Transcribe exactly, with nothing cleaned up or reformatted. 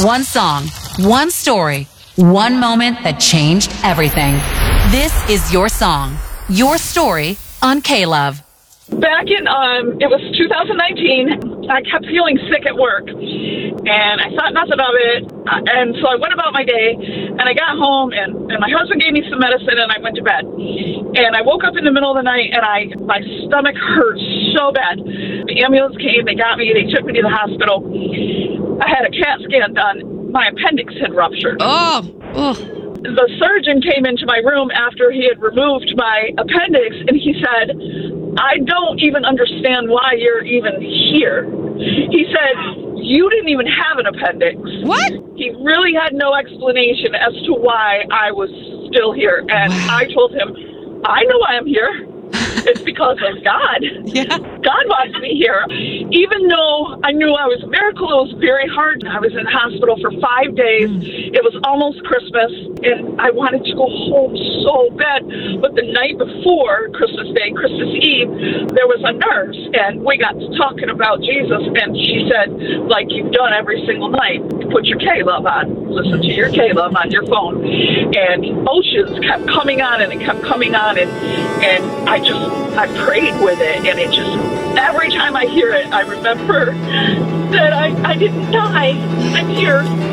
One song, one story, one moment that changed everything. This is your song, your story on K-Love. Back in, um, it was two thousand nineteen, I kept feeling sick at work, and I thought nothing of it, and so I went about my day, and I got home, and, and my husband gave me some medicine, and I went to bed, and I woke up in the middle of the night, and I my stomach hurt so bad. The ambulance came, they got me, they took me to the hospital. I had a CAT scan done. My appendix had ruptured. Oh, oh. The surgeon came into my room after he had removed my appendix, and he said, I don't even understand why you're even here. He said, you didn't even have an appendix. What? He really had no explanation as to why I was still here. And I told him, I know why I'm here. It's because of God. Yeah. God wants me here. Even though I knew I was a miracle, it was very hard. I was in the hospital for five days. Mm. It was almost Christmas, and I wanted to go home so bad. But the night before Christmas Day, Christmas Eve, there was a nurse, and we got to talking about Jesus, and she said, like you've done every single night, put your K-Love on. Listen to your K-Love on your phone. And Oceans kept coming on, and it kept coming on, and, and I just, I prayed with it, and it just, every time I hear it, I remember that I, I didn't die. I'm here.